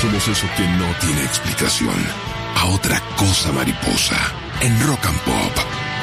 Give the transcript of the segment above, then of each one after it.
Somos eso que no tiene explicación. A otra cosa mariposa. En Rock and Pop.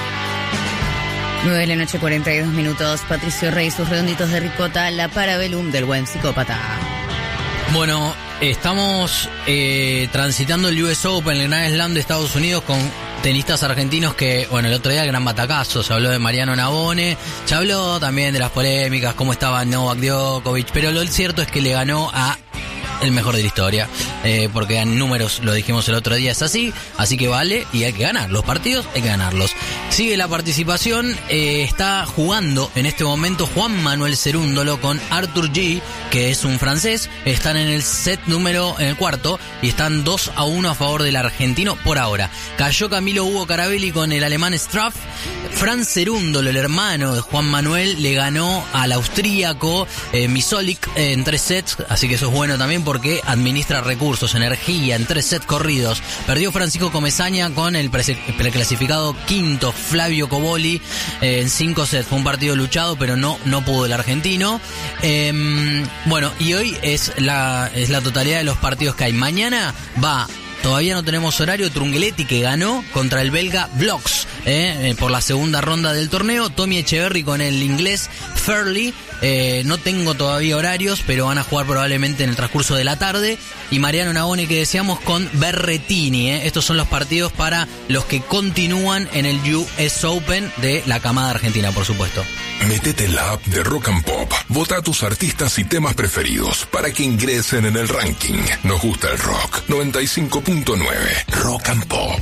9:42 a.m. Patricio Rey, sus redonditos de ricota, la Parabellum del buen psicópata. Bueno, estamos transitando el US Open, el Grand Slam de Estados Unidos, con tenistas argentinos que, bueno, el otro día el gran batacazo, se habló de Mariano Navone, se habló también de las polémicas, cómo estaba Novak Djokovic, pero lo cierto es que le ganó a el mejor de la historia, porque en números, lo dijimos el otro día, es así que vale y hay que ganar. Los partidos hay que ganarlos. Sigue la participación, está jugando en este momento Juan Manuel Cerúndolo con Arthur G, que es un francés. Están en el en el cuarto, y están 2-1 a favor del argentino por ahora. Cayó Camilo Hugo Carabelli con el alemán Straff. Fran Cerúndolo, el hermano de Juan Manuel, le ganó al austríaco Misolic en 3 sets, así que eso es bueno también porque administra recursos, energía en 3 sets corridos. Perdió Francisco Comesaña con el preclasificado quinto Flavio Coboli en 5 sets. Fue un partido luchado, pero no pudo el argentino. Bueno, y hoy es la totalidad de los partidos que hay. Mañana todavía no tenemos horario, Trungelliti, que ganó contra el belga Bloks por la segunda ronda del torneo. Tommy Echeverry con el inglés Fairley. No tengo todavía horarios, pero van a jugar probablemente en el transcurso de la tarde. Y Mariano Navone, que decíamos, con Berrettini. Estos son los partidos para los que continúan en el US Open de la camada argentina, por supuesto. Métete en la app de Rock and Pop. Vota a tus artistas y temas preferidos para que ingresen en el ranking. Nos gusta el rock. 95.9 Rock and Pop.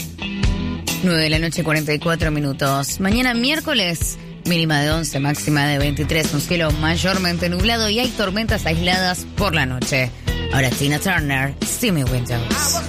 9:44 a.m. Mañana miércoles, mínima de 11, máxima de 23. Un cielo mayormente nublado y hay tormentas aisladas por la noche. Ahora Tina Turner, Steamy Windows.